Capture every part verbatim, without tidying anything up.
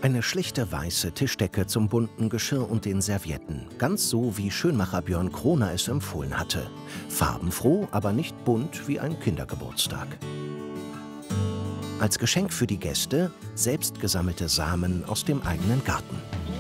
Eine schlichte weiße Tischdecke zum bunten Geschirr und den Servietten. Ganz so, wie Schönmacher Björn Kroner es empfohlen hatte. Farbenfroh, aber nicht bunt wie ein Kindergeburtstag. Als Geschenk für die Gäste selbst gesammelte Samen aus dem eigenen Garten.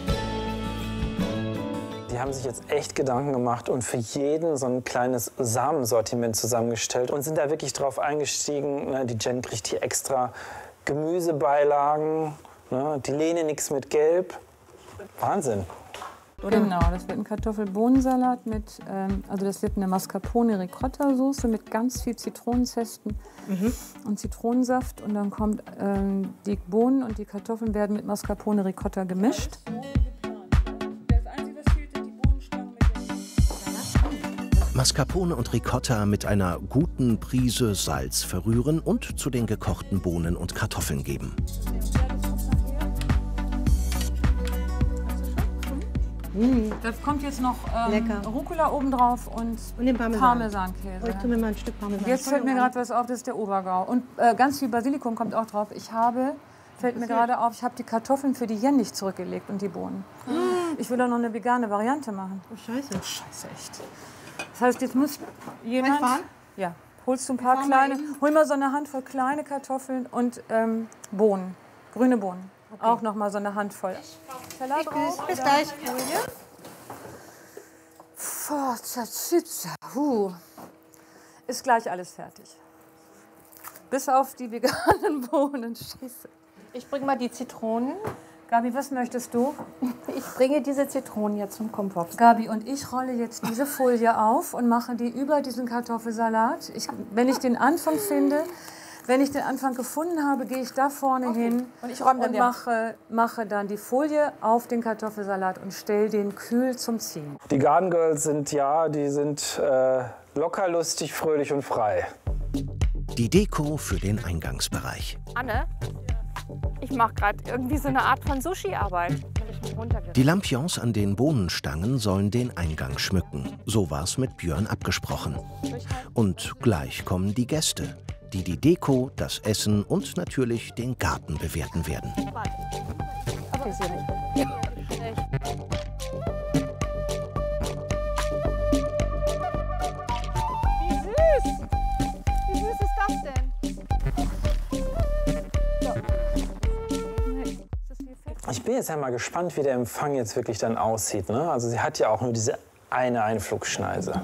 Die haben sich jetzt echt Gedanken gemacht und für jeden so ein kleines Samensortiment zusammengestellt und sind da wirklich drauf eingestiegen. Die Jen kriegt hier extra Gemüsebeilagen, die Lene nichts mit Gelb. Wahnsinn. Genau, das wird ein Kartoffel-Bohnensalat mit, ähm, also das wird eine Mascarpone-Ricotta-Soße mit ganz viel Zitronenzesten mhm. und Zitronensaft. Und dann kommt ähm, die Bohnen und die Kartoffeln werden mit Mascarpone-Ricotta gemischt. Mascarpone und Ricotta mit einer guten Prise Salz verrühren und zu den gekochten Bohnen und Kartoffeln geben. Da kommt jetzt noch ähm, Rucola obendrauf und, und den Parmesan. Parmesankäse. Ich tue mir mal ein Stück Parmesan. Jetzt fällt mir gerade was auf, das ist der Obergau. Und äh, ganz viel Basilikum kommt auch drauf. Ich habe, fällt mir gerade auf, ich habe die Kartoffeln für die Jen nicht zurückgelegt und die Bohnen. Mm. Ich will doch noch eine vegane Variante machen. Oh, scheiße. Oh, scheiße, echt. Das heißt, jetzt muss jemand... Ja, holst du ein paar kleine... Hol mal so eine Handvoll kleine Kartoffeln und ähm, Bohnen, grüne Bohnen. Okay. Auch noch mal so eine Handvoll. Salat drauf. Bis gleich. Huh. Ist gleich alles fertig. Bis auf die veganen Bohnen. Scheiße. Ich bringe mal die Zitronen. Gabi, was möchtest du? Ich bringe diese Zitronen jetzt zum Kompott. Gabi, und ich rolle jetzt diese Folie auf und mache die über diesen Kartoffelsalat. Ich, wenn ich den Anfang finde, wenn ich den Anfang gefunden habe, gehe ich da vorne okay. hin und, ich räume dann und mache, mache dann die Folie auf den Kartoffelsalat und stelle den kühl zum Ziehen. Die Garden Girls sind, ja, die sind äh, locker, lustig, fröhlich und frei. Die Deko für den Eingangsbereich. Anne, ich mache gerade irgendwie so eine Art von Sushi-Arbeit. Die Lampions an den Bohnenstangen sollen den Eingang schmücken. So war es mit Björn abgesprochen. Und gleich kommen die Gäste, die die Deko, das Essen und natürlich den Garten bewerten werden. Aber ist ja nicht. Wie süß! Wie süß ist das denn? Ich bin jetzt ja mal gespannt, wie der Empfang jetzt wirklich dann aussieht, ne? Also sie hat ja auch nur diese eine Einflugschneise.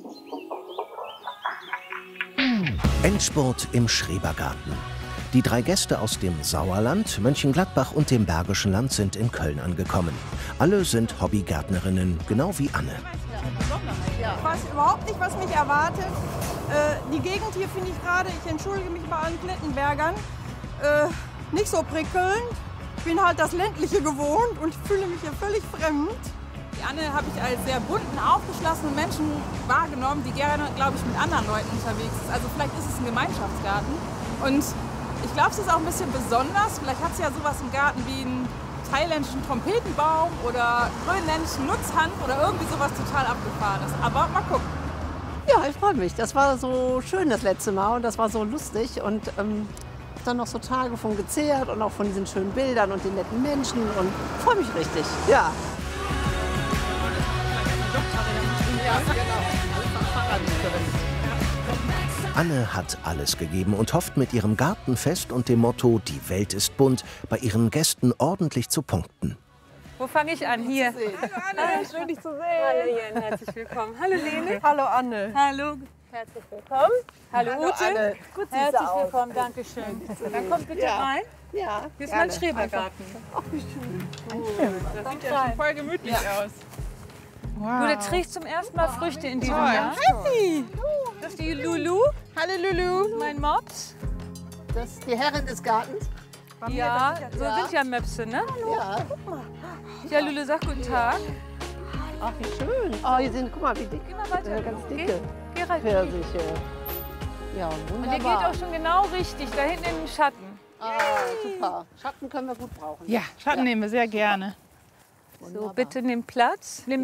Endspurt im Schrebergarten. Die drei Gäste aus dem Sauerland, Mönchengladbach und dem Bergischen Land sind in Köln angekommen. Alle sind Hobbygärtnerinnen, genau wie Anne. Ich weiß überhaupt nicht, was mich erwartet. Äh, die Gegend hier finde ich gerade, ich entschuldige mich bei allen Klettenbergern, äh, nicht so prickelnd. Ich bin halt das Ländliche gewohnt und fühle mich hier völlig fremd. Die Anne habe ich als sehr bunten, aufgeschlossenen Menschen wahrgenommen, die gerne, glaube ich, mit anderen Leuten unterwegs ist. Also vielleicht ist es ein Gemeinschaftsgarten. Und ich glaube, es ist auch ein bisschen besonders. Vielleicht hat sie ja sowas im Garten wie einen thailändischen Trompetenbaum oder grönländischen Nutzhand oder irgendwie sowas total Abgefahrenes. Aber mal gucken. Ja, ich freue mich. Das war so schön das letzte Mal und das war so lustig. Und ähm, dann noch so Tage von gezehrt und auch von diesen schönen Bildern und den netten Menschen. Und freue mich richtig. Ja. Anne hat alles gegeben und hofft mit ihrem Gartenfest und dem Motto „Die Welt ist bunt" bei ihren Gästen ordentlich zu punkten. Wo fange ich an? Hier. Hallo Anne, schön dich zu sehen. Hallo Jen, herzlich willkommen. Hallo Lene. Hallo Anne. Hallo. Herzlich willkommen. Hallo, Hallo Ute. Anne. Gut, herzlich willkommen, danke schön. Dann kommt bitte Ja. rein. Ja, Hier ist mein Schrebergarten. Ach, wie schön. Das sieht ja schon voll gemütlich ja. aus. Wow. Du, der trägt zum ersten Mal Früchte in diesem Toll. Jahr. Hi. Das ist die Lulu, Hallo Lulu. mein Mops. Das ist die Herrin des Gartens. Ja, so sind ja Möpse, ne? Ja. Ja, Lulu, sag guten Tag. Ach, wie schön. Oh, hier sind, guck mal, wie dick. Geh mal weiter. Äh, ganz Geh, dicke geh rein. Pfirsiche. Ja, Und wunderbar. der geht auch schon genau richtig, da hinten in den Schatten. Ah, super. Schatten können wir gut brauchen. Ja, Schatten Ja. nehmen wir sehr gerne. So, bitte nimm Platz. Nimm